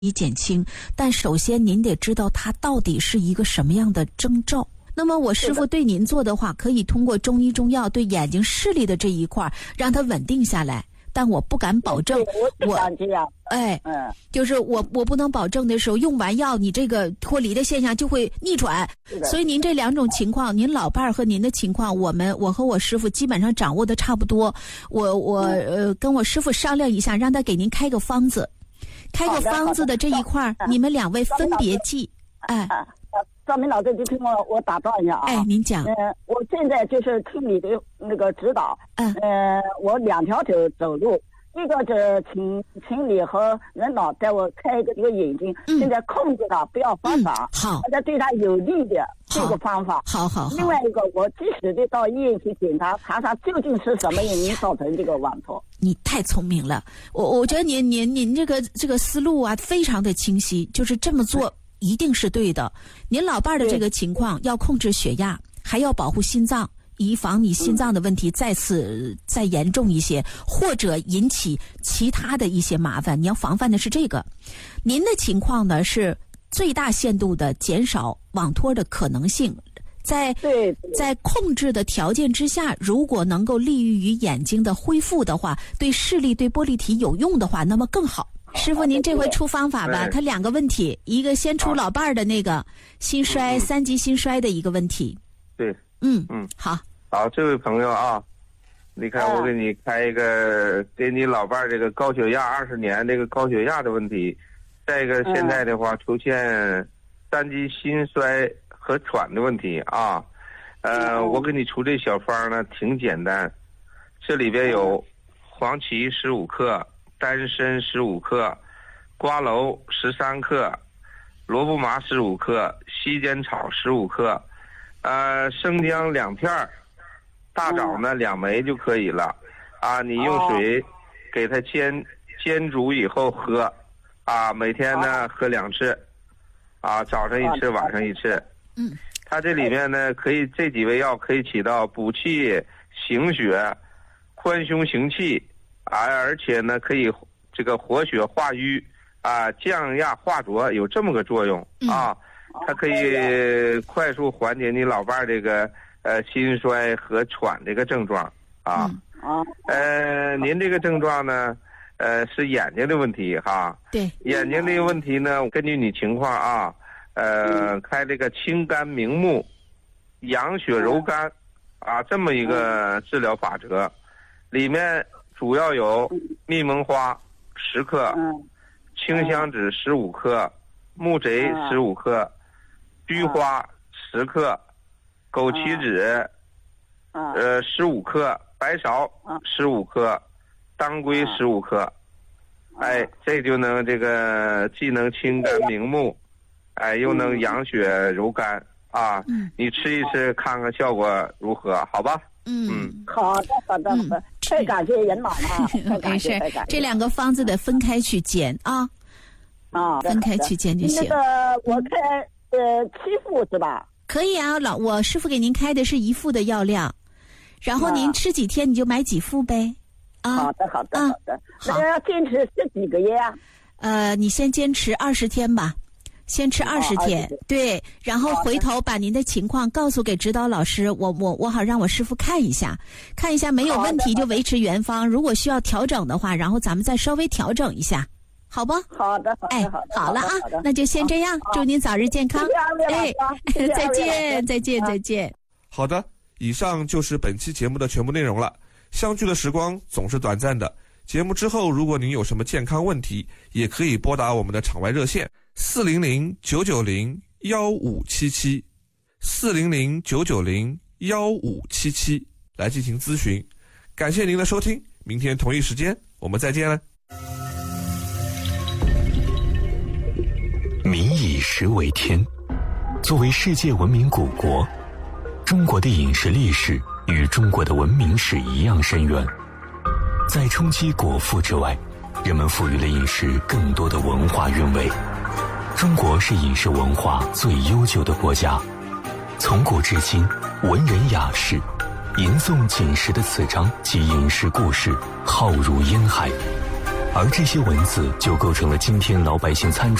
以减轻，但首先您得知道它到底是一个什么样的征兆。那么我师父对您做的话，可以通过中医中药对眼睛视力的这一块让它稳定下来，但我不敢保证。就是我不能保证的时候，用完药你这个脱离的现象就会逆转。所以您这两种情况，您老伴儿和您的情况，我和我师父基本上掌握的差不多。我跟我师父商量一下，让他给您开个方子。开个方子的这一块，你们两位分别记。 赵明老师，就听我打断一下啊！ 您讲。 我现在就是听你的那个指导。我2条腿走路，一个是请你和人老带我开一个眼睛，现在控制它不要发傻， 好， 而且对他有利的这个方法。 好。 另外一个，我及时的到医院去检查究竟是什么原因造成这个网脱。 你太聪明了，我觉得您这个思路啊非常的清晰，就是这么做一定是对的。您老伴儿的这个情况要控制血压，还要保护心脏，以防你心脏的问题再严重一些，或者引起其他的一些麻烦。你要防范的是这个。您的情况呢是最大限度的减少网脱的可能性。在控制的条件之下，如果能够利于眼睛的恢复的话，对视力对玻璃体有用的话，那么更好。师傅，您这回出方法吧。他2个问题，一个先出老伴儿的那个心衰3级心衰的一个问题。 对， 好， 这位朋友啊，你看我给你开一个，给你老伴儿这个高血压20年这个高血压的问题，再一个现在的话出现3级心衰和喘的问题啊。我给你出这小方呢挺简单，这里边有黄芪15克。丹参15克，瓜蒌13克，萝卜麻15克，西煎草15克，生姜2片，大枣呢2枚就可以了。你用水给它煎煮以后喝，每天呢喝2次，早上1次，晚上1次。它这里面呢这几味药可以起到补气行血、宽胸行气。而且呢，可以这个活血化瘀降压化浊，有这么个作用它可以快速缓解你老伴儿这个心衰和喘这个症状您这个症状呢是眼睛的问题哈。 对， 眼睛这个问题呢，根据你情况开这个清肝明目、养血柔肝这么一个治疗法则，里面主要有蜜蒙花10克，清香脂15克，木贼15克，菊花10克，枸杞子15克，白芍15克，当归15克。这就能这个既能清肝明目，又能养血柔肝你吃一吃看看效果如何，好吧？ 好的，太感谢人老了， 没事，这2个方子得分开去煎分开去煎就行。 那个我开7副是吧？ 可以啊，我师傅给您开的是1副的药量，然后您吃几天你就买几副呗。 好的。那要坚持10几个月你先坚持20天吧。先吃20天，对，然后回头把您的情况告诉给指导老师，我好让我师傅看一下没有问题就维持原方，如果需要调整的话，然后咱们再稍微调整一下，好不？ 好的。 好了那就先这样，祝您早日健康。再见。 好的，以上就是本期节目的全部内容了。相聚的时光总是短暂的，节目之后如果您有什么健康问题，也可以拨打我们的场外热线400-990-1577 400-990-1577来进行咨询。感谢您的收听，明天同一时间我们再见了。 民以食为天，作为世界文明古国，中国的饮食历史与中国的文明史一样深远。在冲击果腹之外，人们赋予了饮食更多的文化韵味。中国是饮食文化最悠久的国家，从古至今，文人雅士吟诵锦食的词章及饮食故事浩如烟海。 而这些文字就构成了今天老百姓餐桌